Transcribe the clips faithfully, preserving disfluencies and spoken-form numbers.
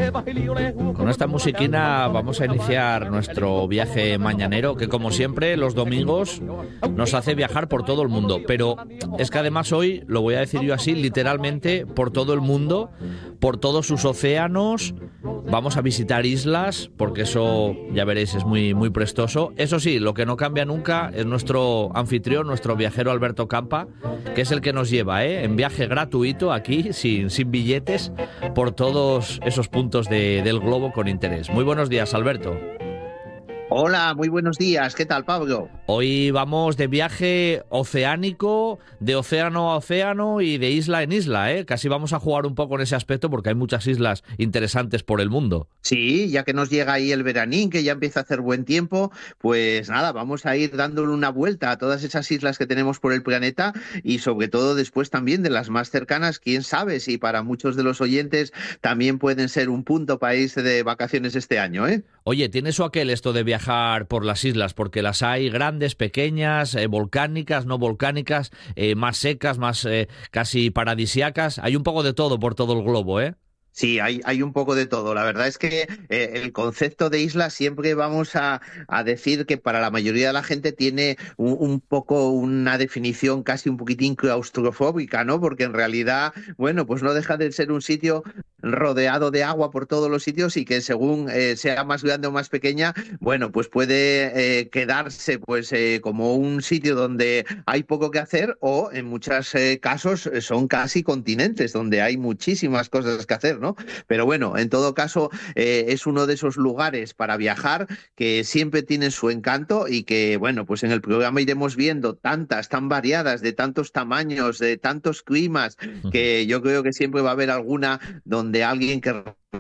Con esta musiquina vamos a iniciar nuestro viaje mañanero, que como siempre los domingos nos hace viajar por todo el mundo, pero es que además hoy, lo voy a decir yo así, literalmente por todo el mundo, por todos sus océanos. Vamos a visitar islas, porque eso, ya veréis, es muy, muy prestoso. Eso sí, lo que no cambia nunca es nuestro anfitrión, nuestro viajero Alberto Campa, que es el que nos lleva, ¿eh? en viaje gratuito aquí, sin, sin billetes, por todos esos puntos de, del globo con interés. Muy buenos días, Alberto. Hola, muy buenos días. ¿Qué tal, Pablo? Hoy vamos de viaje oceánico, de océano a océano y de isla en isla, ¿eh? Casi vamos a jugar un poco en ese aspecto porque hay muchas islas interesantes por el mundo. Sí, ya que nos llega ahí el veranín, que ya empieza a hacer buen tiempo, pues nada, vamos a ir dándole una vuelta a todas esas islas que tenemos por el planeta y sobre todo después también de las más cercanas, quién sabe si para muchos de los oyentes también pueden ser un punto para irse de vacaciones este año, ¿eh? Oye, ¿tiene eso aquel esto de viajar por las islas? Porque las hay grandes, pequeñas, eh, volcánicas, no volcánicas, eh, más secas, más eh, casi paradisíacas. Hay un poco de todo por todo el globo, ¿eh? Sí, hay, hay un poco de todo. La verdad es que eh, el concepto de isla siempre vamos a, a decir que para la mayoría de la gente tiene un, un poco una definición casi un poquitín claustrofóbica, ¿no? Porque en realidad, bueno, pues no deja de ser un sitio rodeado de agua por todos los sitios y que según eh, sea más grande o más pequeña, bueno, pues puede eh, quedarse pues eh, como un sitio donde hay poco que hacer o en muchos eh, casos son casi continentes donde hay muchísimas cosas que hacer, ¿no? Pero bueno, en todo caso, eh, es uno de esos lugares para viajar que siempre tienen su encanto y que, bueno, pues en el programa iremos viendo tantas, tan variadas, de tantos tamaños, de tantos climas, que yo creo que siempre va a haber alguna donde alguien que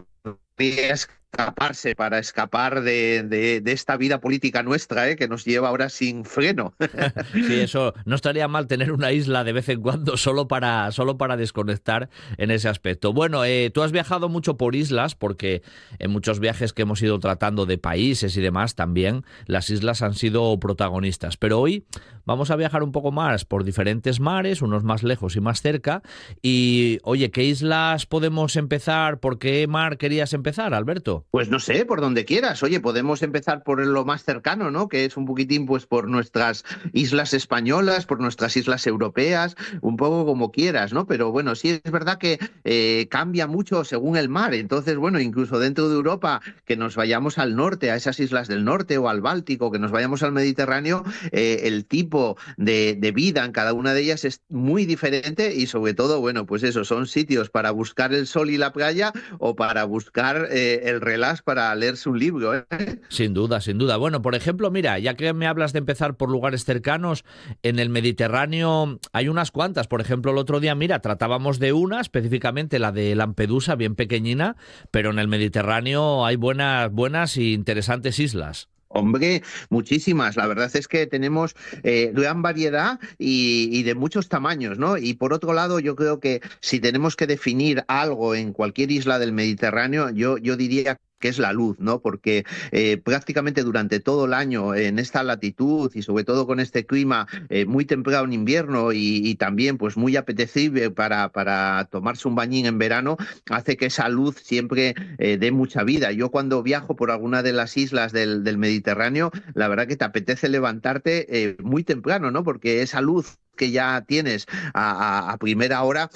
escaparse para escapar de, de, de esta vida política nuestra, ¿eh? que nos lleva ahora sin freno. Sí, eso no estaría mal tener una isla de vez en cuando solo para, solo para desconectar en ese aspecto. Bueno, eh, tú has viajado mucho por islas porque en muchos viajes que hemos ido tratando de países y demás también las islas han sido protagonistas, pero hoy vamos a viajar un poco más por diferentes mares, unos más lejos y más cerca. Y oye, ¿qué islas podemos empezar? ¿Por qué mar querías empezar, Alberto? Pues no sé, por donde quieras. Oye, podemos empezar por lo más cercano, ¿no? Que es un poquitín, pues, por nuestras islas españolas, por nuestras islas europeas, un poco como quieras, ¿no? Pero bueno, sí es verdad que eh, cambia mucho según el mar. Entonces, bueno, incluso dentro de Europa, que nos vayamos al norte, a esas islas del norte o al Báltico, que nos vayamos al Mediterráneo, eh, el tipo de, de vida en cada una de ellas es muy diferente y sobre todo, bueno, pues eso, son sitios para buscar el sol y la playa o para buscar eh, el relax para leerse un libro, ¿eh? Sin duda, sin duda. Bueno, por ejemplo, mira, ya que me hablas de empezar por lugares cercanos, en el Mediterráneo hay unas cuantas. Por ejemplo, el otro día, mira, tratábamos de una, específicamente la de Lampedusa, bien pequeñina, pero en el Mediterráneo hay buenas, buenas y interesantes islas. Hombre, muchísimas. La verdad es que tenemos eh, gran variedad y, y de muchos tamaños, ¿no? Y por otro lado, yo creo que si tenemos que definir algo en cualquier isla del Mediterráneo, yo, yo diría que es la luz, ¿no? Porque eh, prácticamente durante todo el año en esta latitud y sobre todo con este clima eh, muy templado en invierno y, y también pues muy apetecible para, para tomarse un bañín en verano, hace que esa luz siempre eh, dé mucha vida. Yo cuando viajo por alguna de las islas del, del Mediterráneo, la verdad que te apetece levantarte eh, muy temprano, ¿no? Porque esa luz que ya tienes a, a, a primera hora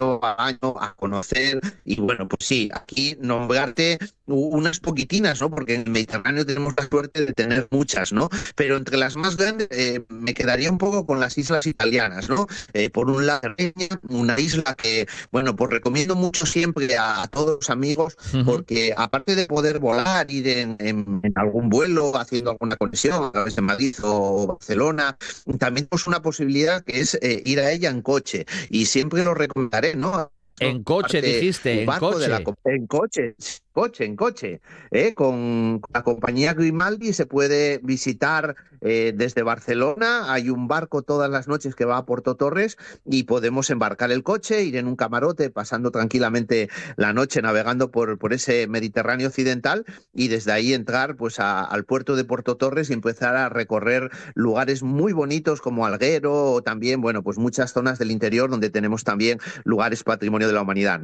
a conocer y bueno, pues sí, aquí nombrarte unas poquitinas, ¿no? Porque en el Mediterráneo tenemos la suerte de tener muchas, ¿no? Pero entre las más grandes eh, me quedaría un poco con las islas italianas, ¿no? Eh, por un lado, una isla que, bueno, pues recomiendo mucho siempre a, a todos los amigos, uh-huh. porque aparte de poder volar, ir en, en, en algún vuelo, haciendo alguna conexión, a través de Madrid o Barcelona, también pues una posibilidad que es eh, ir a ella en coche. Y siempre lo recomendaré, ¿no? En coche, dijiste, en coche. De la, en coche, coche, en coche. ¿eh? Con la compañía Grimaldi se puede visitar eh, desde Barcelona. Hay un barco todas las noches que va a Puerto Torres y podemos embarcar el coche, ir en un camarote, pasando tranquilamente la noche navegando por, por ese Mediterráneo occidental y desde ahí entrar pues a, al puerto de Puerto Torres y empezar a recorrer lugares muy bonitos como Alguero o también, bueno, pues muchas zonas del interior donde tenemos también lugares patrimonio de la humanidad, ¿no?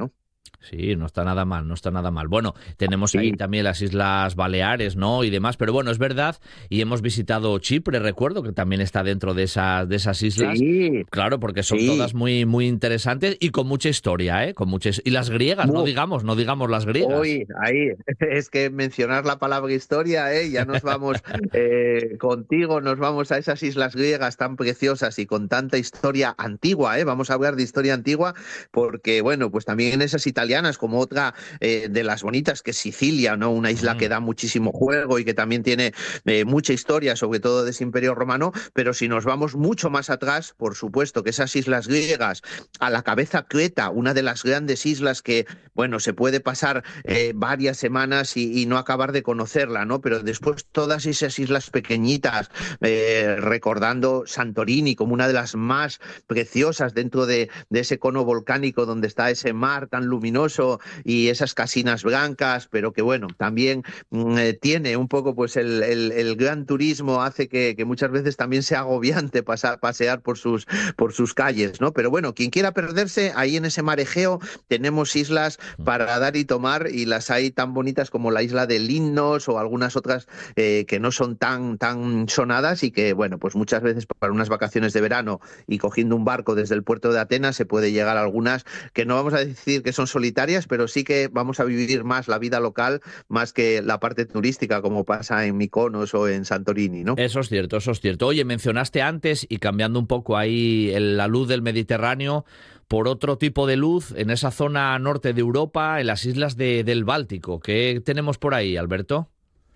Sí, no está nada mal, no está nada mal. Bueno, tenemos Sí. ahí también las Islas Baleares, ¿no? Y demás, pero bueno, es verdad, y hemos visitado Chipre, recuerdo, que también está dentro de esas, de esas islas. Sí, Claro, porque son sí. todas muy, muy interesantes y con mucha historia, ¿eh? Con muchas... Y las griegas, no Buf. digamos, no digamos las griegas. Hoy, ahí, es que mencionar la palabra historia, ¿eh? Ya nos vamos eh, contigo, nos vamos a esas islas griegas tan preciosas y con tanta historia antigua, ¿eh? Vamos a hablar de historia antigua porque, bueno, pues también esas italianas, como otra eh, de las bonitas que es Sicilia, ¿no? Una isla que Mm. da muchísimo juego y que también tiene eh, mucha historia, sobre todo de ese imperio romano, pero si nos vamos mucho más atrás, por supuesto que esas islas griegas, a la cabeza Creta, una de las grandes islas que, bueno, se puede pasar eh, varias semanas y, y no acabar de conocerla, ¿no? Pero después todas esas islas pequeñitas, eh, recordando Santorini como una de las más preciosas dentro de, de ese cono volcánico donde está ese mar tan luminoso y esas casinas blancas, pero que bueno, también mm, eh, tiene un poco pues el, el, el gran turismo hace que, que muchas veces también sea agobiante pasar, pasear por sus, por sus calles, ¿no? Pero bueno, quien quiera perderse, ahí en ese mar Egeo tenemos islas para dar y tomar y las hay tan bonitas como la isla de Limnos o algunas otras eh, que no son tan, tan sonadas y que, bueno, pues muchas veces para unas vacaciones de verano y cogiendo un barco desde el puerto de Atenas se puede llegar a algunas que no vamos a decir que son solitarias, pero sí que vamos a vivir más la vida local más que la parte turística como pasa en Mykonos o en Santorini, ¿no? Eso es cierto, eso es cierto. Oye, mencionaste antes, y cambiando un poco ahí el- la luz del Mediterráneo, por otro tipo de luz en esa zona norte de Europa, en las islas de- del Báltico. ¿Qué tenemos por ahí, Alberto?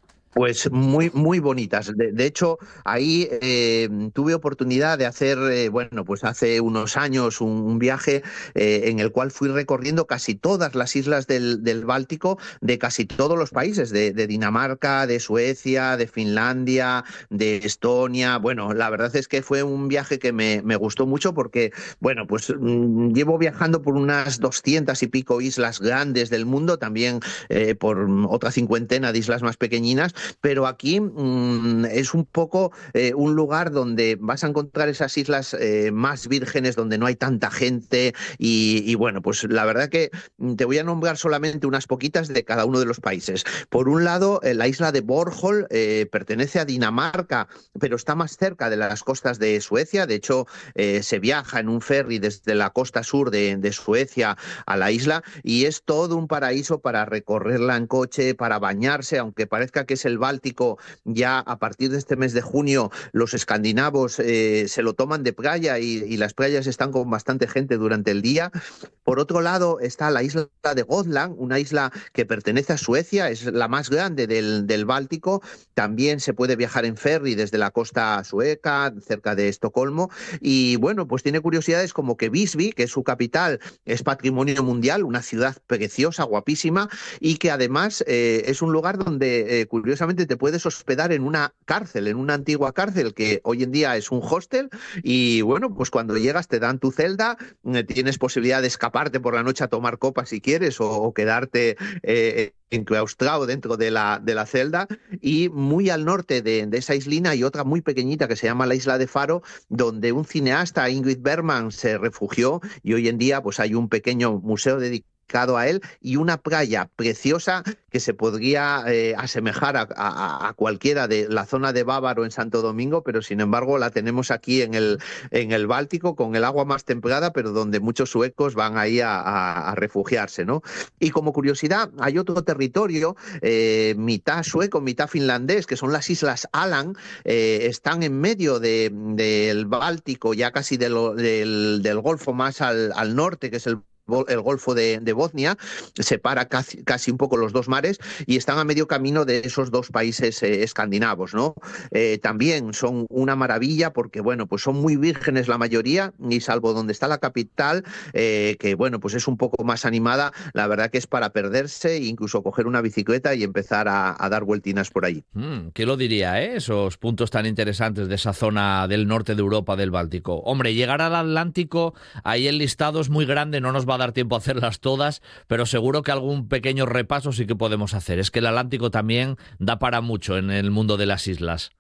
Pues muy, muy bonitas. De, de hecho, ahí eh, tuve oportunidad de hacer, eh, bueno, pues hace unos años un, un viaje eh, en el cual fui recorriendo casi todas las islas del, del Báltico, de casi todos los países, de, de Dinamarca, de Suecia, de Finlandia, de Estonia. Bueno, la verdad es que fue un viaje que me, me gustó mucho porque, bueno, pues mm, llevo viajando por unas doscientas y pico islas grandes del mundo, también eh, por otra cincuentena de islas más pequeñinas, pero aquí mmm, es un poco eh, un lugar donde vas a encontrar esas islas eh, más vírgenes, donde no hay tanta gente y, y bueno, pues la verdad que te voy a nombrar solamente unas poquitas de cada uno de los países. Por un lado, eh, la isla de Bornholm eh, pertenece a Dinamarca, pero está más cerca de las costas de Suecia. De hecho, eh, se viaja en un ferry desde la costa sur de, de Suecia a la isla y es todo un paraíso para recorrerla en coche, para bañarse, aunque parezca que es el Báltico, ya a partir de este mes de junio los escandinavos eh, se lo toman de playa y, y las playas están con bastante gente durante el día. Por otro lado está la isla de Gotland, una isla que pertenece a Suecia, es la más grande del, del Báltico. También se puede viajar en ferry desde la costa sueca, cerca de Estocolmo. Y bueno, pues tiene curiosidades como que Visby, que es su capital, es patrimonio mundial, una ciudad preciosa, guapísima, y que además eh, es un lugar donde, eh, curiosamente, te puedes hospedar en una cárcel, en una antigua cárcel que hoy en día es un hostel. Y bueno, pues cuando llegas te dan tu celda, eh, tienes posibilidad de escaparte por la noche a tomar copas si quieres o, o quedarte eh, enclaustrado dentro de la, de la celda. Y muy al norte de, de esa islina hay otra muy pequeñita que se llama la isla de Faro, donde un cineasta, Ingrid Bergman, se refugió y hoy en día pues hay un pequeño museo dedicado a él y una playa preciosa que se podría eh, asemejar a, a, a cualquiera de la zona de Bávaro en Santo Domingo, pero sin embargo la tenemos aquí en el, en el Báltico con el agua más templada, pero donde muchos suecos van ahí a, a, a refugiarse, ¿no? Y como curiosidad, hay otro territorio, eh, mitad sueco, mitad finlandés, que son las Islas Aland, eh, están en medio de, del Báltico, ya casi de lo, del, del Golfo más al, al norte, que es el el Golfo de, de Bosnia, separa casi, casi un poco los dos mares y están a medio camino de esos dos países eh, escandinavos, ¿no? Eh, también son una maravilla porque, bueno, pues son muy vírgenes la mayoría y salvo donde está la capital, eh, que, bueno, pues es un poco más animada, la verdad que es para perderse e incluso coger una bicicleta y empezar a, a dar vueltinas por allí. Mm, ¿qué lo diría, eh? Esos puntos tan interesantes de esa zona del norte de Europa, del Báltico. Hombre, llegar al Atlántico, ahí el listado es muy grande, no nos va a dar tiempo a hacerlas todas, pero seguro que algún pequeño repaso sí que podemos hacer. Es que el Atlántico también da para mucho en el mundo de las islas.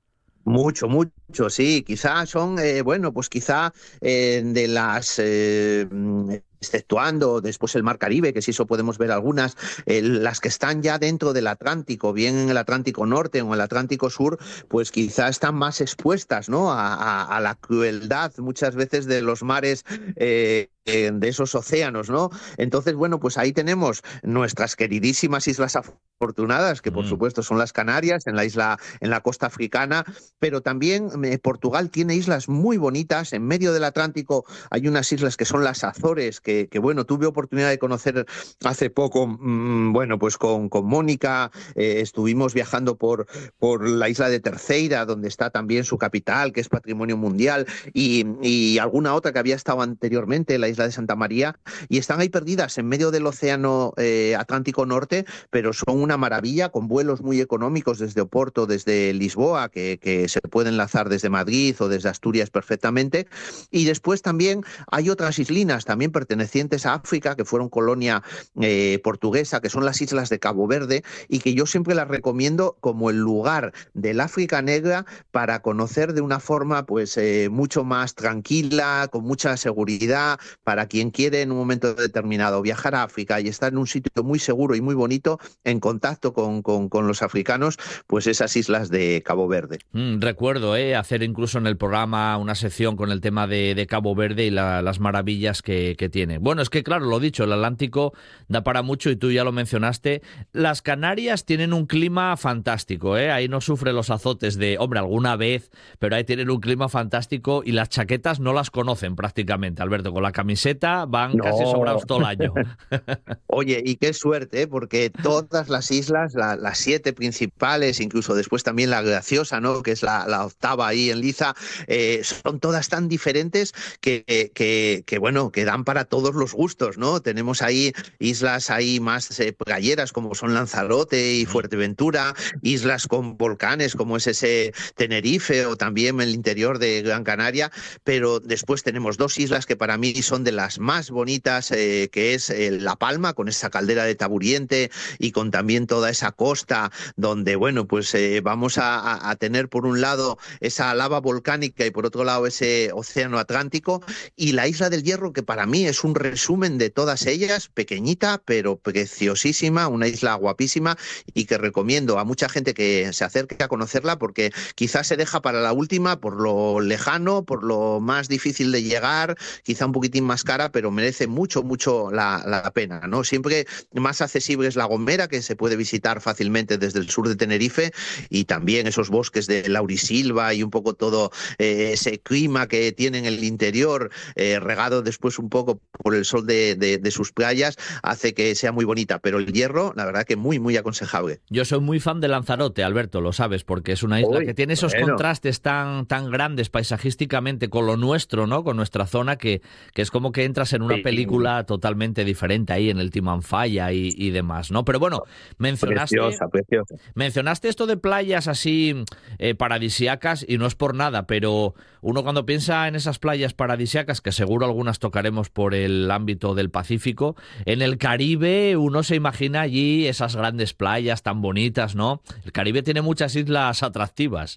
Mucho, mucho, sí. Quizá son, eh, bueno, pues quizá eh, de las... Eh, exceptuando después el Mar Caribe, que si eso podemos ver algunas, eh, las que están ya dentro del Atlántico, bien en el Atlántico Norte o en el Atlántico Sur, pues quizá están más expuestas, ¿no?, a, a, a la crueldad muchas veces de los mares, eh, de esos océanos, ¿no? Entonces, bueno, pues ahí tenemos nuestras queridísimas islas afortunadas, que por mm. supuesto son las Canarias, en la isla, en la costa africana, pero también eh, Portugal tiene islas muy bonitas. En medio del Atlántico hay unas islas que son las Azores, que, que bueno, tuve oportunidad de conocer hace poco, mmm, bueno, pues con, con Mónica, eh, estuvimos viajando por, por la isla de Terceira, donde está también su capital, que es patrimonio mundial, y, y alguna otra que había estado anteriormente, la isla de Santa María, y están ahí perdidas en medio del océano eh, Atlántico Norte, pero son una maravilla, con vuelos muy económicos desde Oporto, desde Lisboa, que, que se puede enlazar desde Madrid o desde Asturias perfectamente. Y después también hay otras islinas, también pertenecientes a África, que fueron colonia eh, portuguesa, que son las islas de Cabo Verde, y que yo siempre las recomiendo como el lugar del África negra para conocer de una forma pues eh, mucho más tranquila, con mucha seguridad, para quien quiere en un momento determinado viajar a África y estar en un sitio muy seguro y muy bonito, en contacto con, con, con los africanos, pues esas islas de Cabo Verde. Mm, recuerdo eh, hacer incluso en el programa una sección con el tema de, de Cabo Verde y la, las maravillas que, que tiene. Bueno, es que claro, lo dicho, el Atlántico da para mucho y tú ya lo mencionaste. Las Canarias tienen un clima fantástico, ¿eh? Ahí no sufre los azotes de, hombre, alguna vez, pero ahí tienen un clima fantástico y las chaquetas no las conocen prácticamente, Alberto, con la camiseta van no. casi sobrados todo el año. Oye, y qué suerte, ¿eh? Porque todas las islas, la, las siete principales, incluso después también la Graciosa, ¿no?, que es la, la octava ahí en Liza, eh, son todas tan diferentes que, que, que, bueno, que dan para todos los gustos, ¿no? Tenemos ahí islas ahí más eh, playeras, como son Lanzarote y Fuerteventura, islas con volcanes, como es ese Tenerife, o también el interior de Gran Canaria, pero después tenemos dos islas que para mí son de las más bonitas, eh, que es eh, La Palma, con esa caldera de Taburiente y con también toda esa costa donde, bueno, pues eh, vamos a, a tener por un lado esa lava volcánica y por otro lado ese océano Atlántico, y la Isla del Hierro, que para mí es un resumen de todas ellas, pequeñita pero preciosísima, una isla guapísima y que recomiendo a mucha gente que se acerque a conocerla, porque quizás se deja para la última por lo lejano, por lo más difícil de llegar, quizá un poquitín más cara, pero merece mucho, mucho la, la pena, ¿no? Siempre más accesible es La Gomera, que se puede visitar fácilmente desde el sur de Tenerife, y también esos bosques de laurisilva y un poco todo eh, ese clima que tiene en el interior, eh, regado después un poco por el sol de, de, de sus playas, hace que sea muy bonita. Pero el Hierro, la verdad que muy, muy aconsejable. Yo soy muy fan de Lanzarote, Alberto, lo sabes, porque es una isla Uy, que tiene esos bueno. contrastes tan, tan grandes paisajísticamente con lo nuestro, ¿no?, con nuestra zona, que, que es como que entras en una sí. película totalmente diferente ahí en el Timanfaya y, y demás, ¿no? Pero bueno, mencionaste, preciosa, preciosa. mencionaste esto de playas así eh, paradisíacas, y no es por nada, pero uno cuando piensa en esas playas paradisíacas, que seguro algunas tocaremos por el ámbito del Pacífico, en el Caribe uno se imagina allí esas grandes playas tan bonitas, ¿no? El Caribe tiene muchas islas atractivas.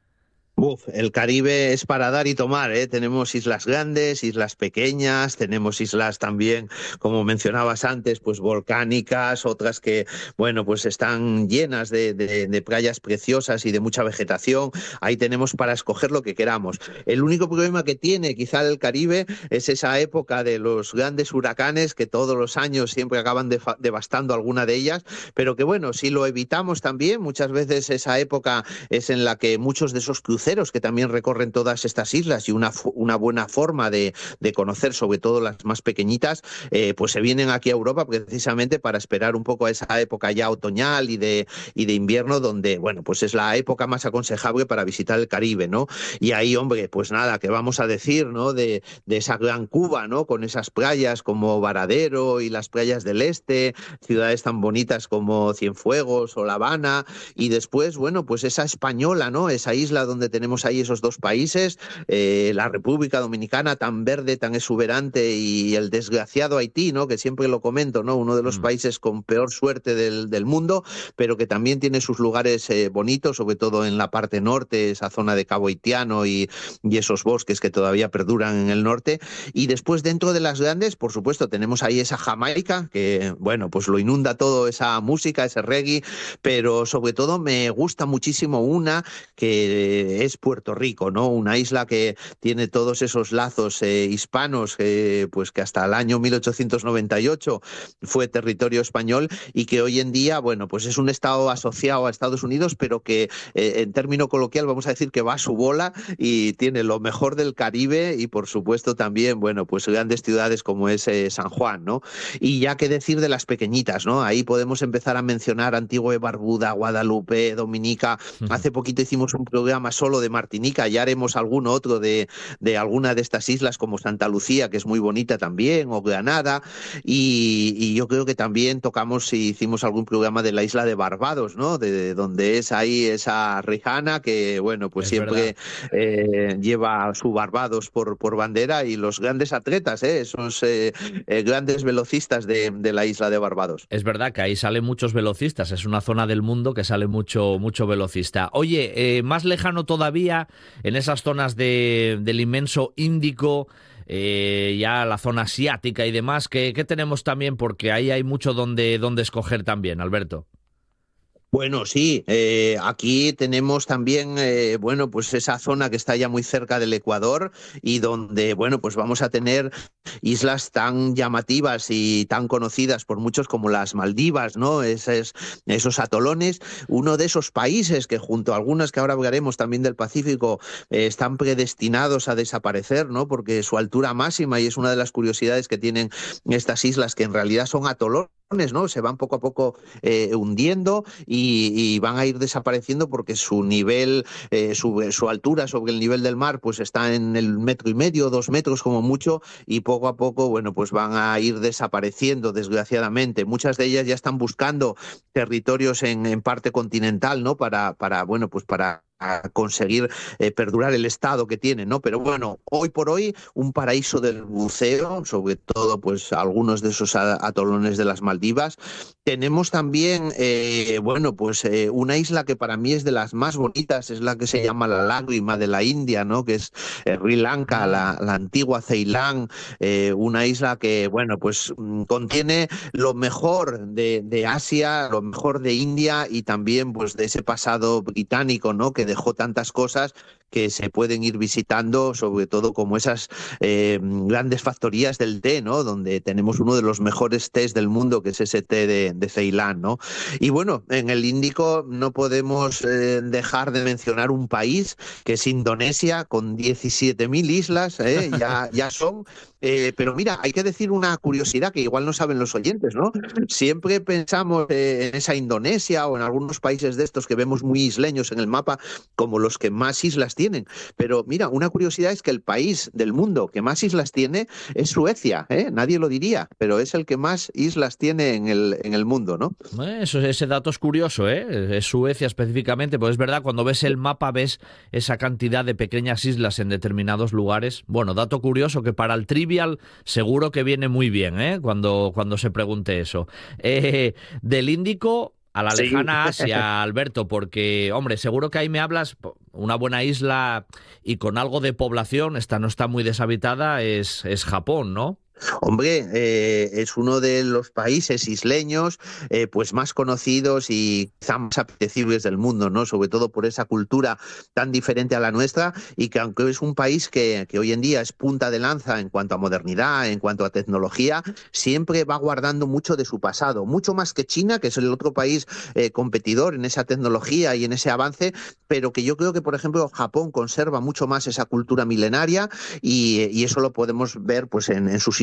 Uf, el Caribe es para dar y tomar, ¿eh? Tenemos islas grandes, islas pequeñas, tenemos islas también, como mencionabas antes, pues volcánicas, otras que, bueno, pues están llenas de, de, de playas preciosas y de mucha vegetación. Ahí tenemos para escoger lo que queramos. El único problema que tiene quizá el Caribe es esa época de los grandes huracanes que todos los años siempre acaban de, devastando alguna de ellas, pero que bueno, si lo evitamos también, muchas veces esa época es en la que muchos de esos cruceros que también recorren todas estas islas, y una, una buena forma de, de conocer sobre todo las más pequeñitas, eh, pues se vienen aquí a Europa precisamente para esperar un poco a esa época ya otoñal y de, y de invierno, donde, bueno, pues es la época más aconsejable para visitar el Caribe, ¿no? Y ahí, hombre, pues nada, que vamos a decir, ¿no?, de, de esa gran Cuba, ¿no?, con esas playas como Varadero y las playas del este, ciudades tan bonitas como Cienfuegos o La Habana, y después, bueno, pues esa Española, ¿no?, esa isla donde tenemos ahí esos dos países, eh, la República Dominicana tan verde, tan exuberante, y el desgraciado Haití, ¿no? Que siempre lo comento, ¿no? Uno de los mm. países con peor suerte del, del mundo, pero que también tiene sus lugares eh, bonitos, sobre todo en la parte norte, esa zona de Cabo Haitiano y, y esos bosques que todavía perduran en el norte. Y después, dentro de las grandes, por supuesto, tenemos ahí esa Jamaica, que, bueno, pues lo inunda todo, esa música, ese reggae, pero sobre todo me gusta muchísimo una que es Puerto Rico, ¿no? Una isla que tiene todos esos lazos eh, hispanos, eh, pues que hasta el año mil ochocientos noventa y ocho fue territorio español, y que hoy en día, bueno, pues es un estado asociado a Estados Unidos, pero que eh, en término coloquial vamos a decir que va a su bola y tiene lo mejor del Caribe, y por supuesto también, bueno, pues grandes ciudades como es eh, San Juan, ¿no? Y ya qué decir de las pequeñitas, ¿no? Ahí podemos empezar a mencionar Antigua y Barbuda, Guadalupe, Dominica. Hace poquito hicimos un programa solo de Martinica, ya haremos algún otro de, de alguna de estas islas como Santa Lucía, que es muy bonita también, o Granada, y, y yo creo que también tocamos y hicimos algún programa de la isla de Barbados, ¿no? De, de donde es ahí esa Rihanna, que bueno, pues es siempre eh, lleva su Barbados por, por bandera, y los grandes atletas, ¿eh? esos eh, eh, grandes velocistas de, de la isla de Barbados. Es verdad que ahí salen muchos velocistas, es una zona del mundo que sale mucho, mucho velocista. Oye, eh, más lejano todavía, en esas zonas de, del inmenso Índico, eh, ya la zona asiática y demás, ¿qué, qué tenemos también? Porque ahí hay mucho donde, donde escoger también, Alberto. Bueno, sí, eh, aquí tenemos también, eh, bueno, pues esa zona que está ya muy cerca del Ecuador, y donde, bueno, pues vamos a tener islas tan llamativas y tan conocidas por muchos como las Maldivas, ¿no? Esos, esos atolones, uno de esos países que, junto a algunas que ahora hablaremos también del Pacífico, eh, están predestinados a desaparecer, ¿no? Porque su altura máxima, y es una de las curiosidades que tienen estas islas, que en realidad son atolones, ¿no? Se van poco a poco eh, hundiendo y, y van a ir desapareciendo porque su nivel, eh, su, su altura sobre el nivel del mar, pues está en el metro y medio, dos metros como mucho, y poco a poco, bueno, pues van a ir desapareciendo, desgraciadamente. Muchas de ellas ya están buscando territorios en, en parte continental, ¿no? Para, para, bueno, pues para a conseguir eh, perdurar el estado que tienen, ¿no? Pero bueno, hoy por hoy un paraíso del buceo, sobre todo pues algunos de esos atolones de las Maldivas. Tenemos también, eh, bueno, pues eh, una isla que para mí es de las más bonitas, es la que se llama la lágrima de la India, ¿no? Que es eh, Sri Lanka, la, la antigua Ceilán, eh, una isla que, bueno, pues mm, contiene lo mejor de, de Asia, lo mejor de India, y también pues de ese pasado británico, ¿no? Que dejó tantas cosas que se pueden ir visitando, sobre todo como esas eh, grandes factorías del té, ¿no? Donde tenemos uno de los mejores tés del mundo, que es ese té de, de Ceilán, ¿no? Y bueno, en el Índico no podemos eh, dejar de mencionar un país que es Indonesia, con diecisiete mil islas, ¿eh? ya, ya son. Eh, pero mira, hay que decir una curiosidad que igual no saben los oyentes, ¿no? Siempre pensamos eh, en esa Indonesia o en algunos países de estos que vemos muy isleños en el mapa como los que más islas tienen. Pero mira, una curiosidad es que el país del mundo que más islas tiene es Suecia, ¿eh? Nadie lo diría, pero es el que más islas tiene en el, en el mundo, ¿no? Eso, ese dato es curioso, ¿eh? Es Suecia específicamente, pues es verdad, cuando ves el mapa ves esa cantidad de pequeñas islas en determinados lugares. Bueno, dato curioso que para el trivial seguro que viene muy bien, ¿eh? Cuando, cuando se pregunte eso. Eh, del Índico a la lejana sí. Asia, Alberto, porque, hombre, seguro que ahí me hablas, una buena isla y con algo de población, esta no está muy deshabitada, es, es Japón, ¿no? Hombre, eh, es uno de los países isleños eh, pues más conocidos y quizá más apetecibles del mundo, ¿no? Sobre todo por esa cultura tan diferente a la nuestra, y que aunque es un país que, que hoy en día es punta de lanza en cuanto a modernidad, en cuanto a tecnología, siempre va guardando mucho de su pasado, mucho más que China, que es el otro país eh, competidor en esa tecnología y en ese avance, pero que yo creo que, por ejemplo, Japón conserva mucho más esa cultura milenaria, y, y eso lo podemos ver pues en, en sus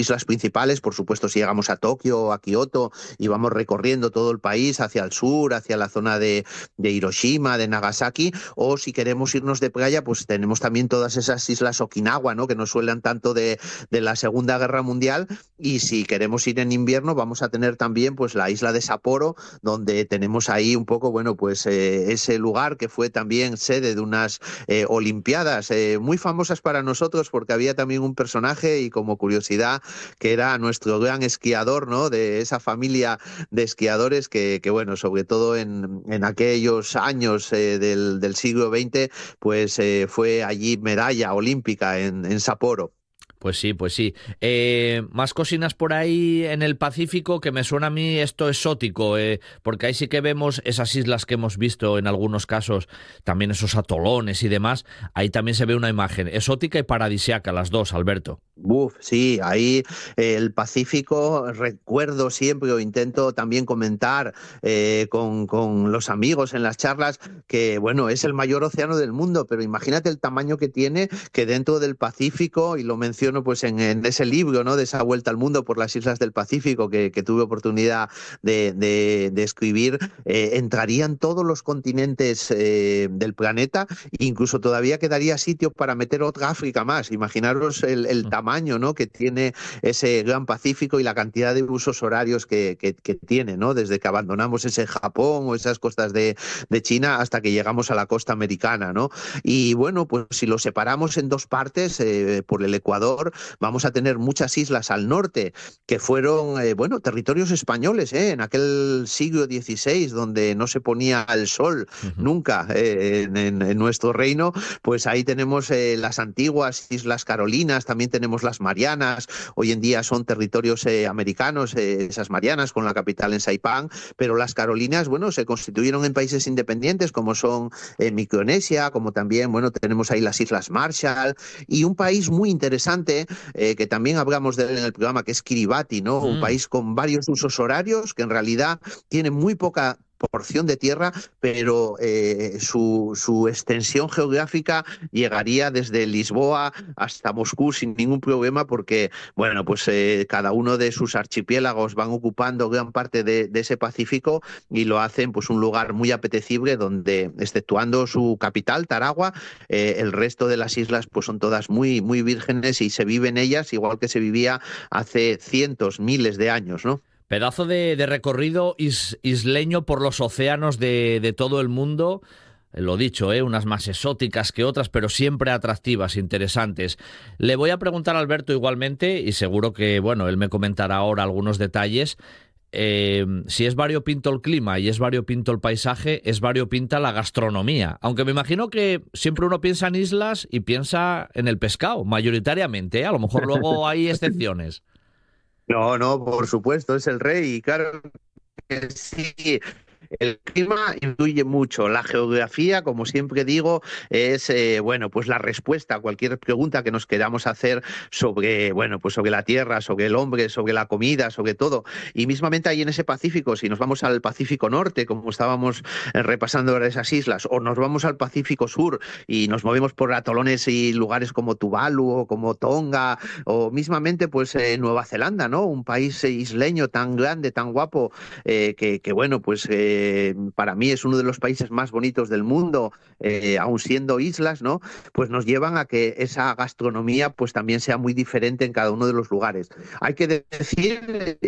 islas principales, por supuesto si llegamos a Tokio o a Kioto y vamos recorriendo todo el país hacia el sur, hacia la zona de, de Hiroshima, de Nagasaki, o si queremos irnos de playa, pues tenemos también todas esas islas Okinawa, ¿no?, que nos suenan tanto de, de la Segunda Guerra Mundial, y si queremos ir en invierno vamos a tener también pues la isla de Sapporo, donde tenemos ahí un poco, bueno, pues eh, ese lugar que fue también sede de unas eh, olimpiadas eh, muy famosas para nosotros, porque había también un personaje, y como curiosidad, que era nuestro gran esquiador, ¿no?, de esa familia de esquiadores que, que bueno, sobre todo en, en aquellos años eh, del, del siglo veinte, pues eh, fue allí medalla olímpica en, en Sapporo. Pues sí, pues sí. Eh, más cocinas por ahí en el Pacífico que me suena a mí esto exótico, eh, porque ahí sí que vemos esas islas que hemos visto en algunos casos, también esos atolones y demás. Ahí también se ve una imagen exótica y paradisiaca, las dos, Alberto. Uf, sí, ahí eh, el Pacífico, recuerdo siempre o intento también comentar eh, con, con los amigos en las charlas que, bueno, es el mayor océano del mundo, pero imagínate el tamaño que tiene, que dentro del Pacífico, y lo menciono pues en, en ese libro, ¿no?, de esa vuelta al mundo por las islas del Pacífico que, que tuve oportunidad de, de, de escribir, eh, entrarían todos los continentes eh, del planeta, e incluso todavía quedaría sitio para meter otra África más. Imaginaros el, el tamaño, ¿no?, que tiene ese gran Pacífico y la cantidad de usos horarios que, que, que tiene, ¿no?, desde que abandonamos ese Japón o esas costas de, de China hasta que llegamos a la costa americana, ¿no? Y bueno, pues si lo separamos en dos partes, eh, por el Ecuador, vamos a tener muchas islas al norte que fueron, eh, bueno, territorios españoles, ¿eh?, en aquel siglo dieciséis, donde no se ponía el sol uh-huh. nunca eh, en, en, en nuestro reino. Pues ahí tenemos eh, las antiguas Islas Carolinas, también tenemos las Marianas. Hoy en día son territorios eh, americanos, eh, esas Marianas, con la capital en Saipán, pero las Carolinas, bueno, se constituyeron en países independientes como son eh, Micronesia, como también, bueno, tenemos ahí las Islas Marshall, y un país muy interesante Eh, que también hablamos de él en el programa, que es Kiribati, ¿no? Mm. Un país con varios usos horarios, que en realidad tiene muy poca porción de tierra, pero eh, su, su extensión geográfica llegaría desde Lisboa hasta Moscú sin ningún problema, porque, bueno, pues eh, cada uno de sus archipiélagos van ocupando gran parte de, de ese Pacífico, y lo hacen pues un lugar muy apetecible donde, exceptuando su capital, Taragua, eh, el resto de las islas pues son todas muy, muy vírgenes, y se vive en ellas igual que se vivía hace cientos, miles de años, ¿no? Pedazo de, de recorrido is, isleño por los océanos de, de todo el mundo. Lo dicho, ¿eh? Unas más exóticas que otras, pero siempre atractivas, interesantes. Le voy a preguntar a Alberto igualmente, y seguro que, bueno, él me comentará ahora algunos detalles. Eh, si es variopinto el clima y es variopinto el paisaje, es variopinta la gastronomía. Aunque me imagino que siempre uno piensa en islas y piensa en el pescado, mayoritariamente, ¿eh? A lo mejor luego hay excepciones. No, no, por supuesto, es el rey, y claro que sí. El clima influye mucho. La geografía, como siempre digo, es eh, bueno, pues la respuesta a cualquier pregunta que nos queramos hacer sobre, bueno, pues sobre la tierra, sobre el hombre, sobre la comida, sobre todo. Y mismamente ahí en ese Pacífico, si nos vamos al Pacífico Norte, como estábamos eh, repasando ahora esas islas, o nos vamos al Pacífico Sur y nos movemos por atolones y lugares como Tuvalu o como Tonga, o mismamente pues eh, Nueva Zelanda, ¿no? Un país eh, isleño tan grande, tan guapo, eh, que, que bueno, pues eh, Eh, para mí es uno de los países más bonitos del mundo, eh, aun siendo islas, ¿no? Pues nos llevan a que esa gastronomía pues también sea muy diferente en cada uno de los lugares. Hay que decir,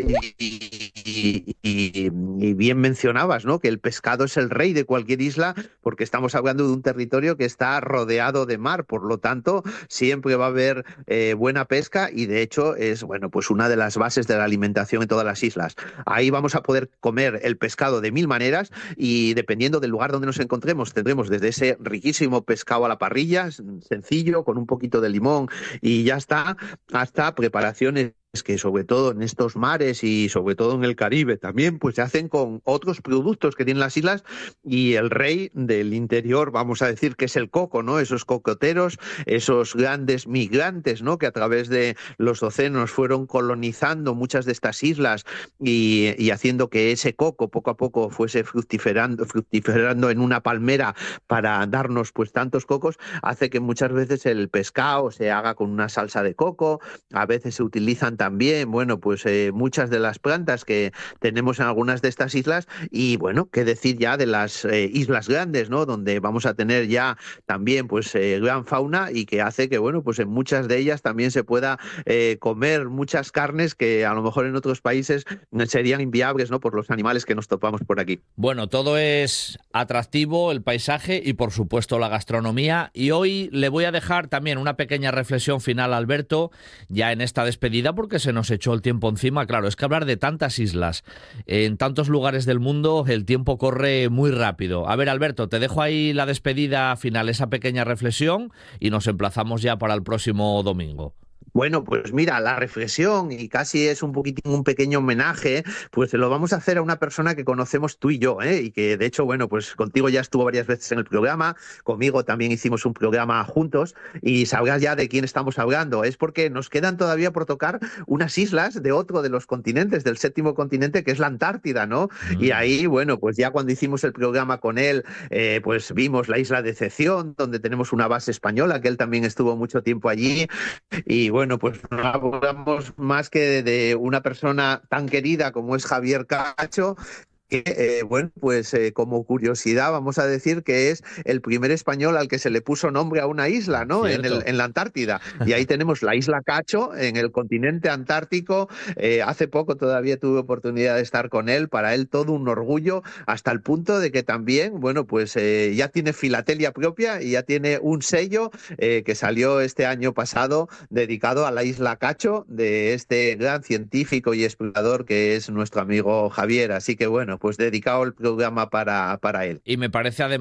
y, y, y, y bien mencionabas, ¿no?, que el pescado es el rey de cualquier isla, porque estamos hablando de un territorio que está rodeado de mar, por lo tanto siempre va a haber eh, buena pesca, y de hecho es, bueno, pues una de las bases de la alimentación en todas las islas. Ahí vamos a poder comer el pescado de mil maneras, y dependiendo del lugar donde nos encontremos tendremos desde ese riquísimo pescado a la parrilla, sencillo, con un poquito de limón y ya está, hasta preparaciones que sobre todo en estos mares y sobre todo en el Caribe también pues se hacen con otros productos que tienen las islas, y el rey del interior, vamos a decir, que es el coco, ¿no? Esos cocoteros, esos grandes migrantes, ¿no?, que a través de los océanos fueron colonizando muchas de estas islas y, y haciendo que ese coco poco a poco fuese fructiferando, fructiferando en una palmera para darnos pues tantos cocos, hace que muchas veces el pescado se haga con una salsa de coco. A veces se utilizan también también, bueno, pues eh, muchas de las plantas que tenemos en algunas de estas islas y, bueno, qué decir ya de las eh, islas grandes, ¿no? Donde vamos a tener ya también, pues, eh, gran fauna y que hace que, bueno, pues en muchas de ellas también se pueda eh, comer muchas carnes que a lo mejor en otros países serían inviables, ¿no? Por los animales que nos topamos por aquí. Bueno, todo es atractivo, el paisaje y, por supuesto, la gastronomía. Y hoy le voy a dejar también una pequeña reflexión final a Alberto, ya en esta despedida, porque se nos echó el tiempo encima. Claro, es que hablar de tantas islas, en tantos lugares del mundo, el tiempo corre muy rápido. A ver, Alberto, te dejo ahí la despedida final, esa pequeña reflexión, y nos emplazamos ya para el próximo domingo. Bueno, pues mira, la reflexión, y casi es un poquitín un pequeño homenaje, pues se lo vamos a hacer a una persona que conocemos tú y yo, ¿eh? Y que de hecho, bueno, pues contigo ya estuvo varias veces en el programa, conmigo también hicimos un programa juntos, y sabrás ya de quién estamos hablando. Es porque nos quedan todavía por tocar unas islas de otro de los continentes, del séptimo continente, que es la Antártida, ¿no? Mm. Y ahí, bueno, pues ya cuando hicimos el programa con él, eh, pues vimos la isla de Decepción, donde tenemos una base española, que él también estuvo mucho tiempo allí, y bueno, Bueno, pues no hablamos más que de una persona tan querida como es Javier Cacho, que, eh, bueno, pues eh, como curiosidad vamos a decir que es el primer español al que se le puso nombre a una isla, ¿no? En, el, en la Antártida. Y ahí tenemos la isla Cacho, en el continente antártico. Eh, hace poco todavía tuve oportunidad de estar con él, para él todo un orgullo, hasta el punto de que también, bueno, pues eh, ya tiene filatelia propia y ya tiene un sello eh, que salió este año pasado dedicado a la isla Cacho, de este gran científico y explorador que es nuestro amigo Javier. Así que, bueno, pues dedicado el programa para, para él. Y me parece además